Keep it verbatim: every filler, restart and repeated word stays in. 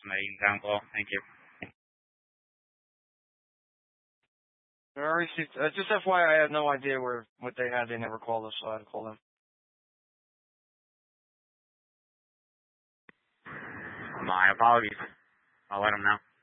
Medellin Town call. Thank you. I received, uh, just F Y I, I had no idea where what they had. They never called us, so I had to call them. My apologies. I'll let them know.